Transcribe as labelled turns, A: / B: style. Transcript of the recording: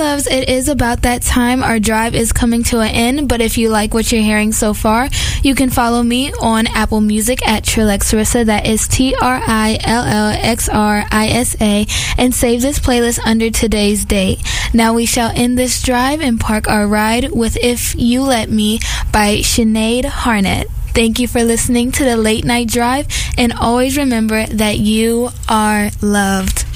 A: loves, it is about that time. Our drive is coming to an end, but if you like what you're hearing so far, you can follow me on Apple Music at Trillexrissa, that is TRILLXRISA, and save this playlist under today's date. Now we shall end this drive and park our ride with If You Let Me by Sinead Harnett. Thank you for listening to the Late Night Drive, and always remember that you are loved.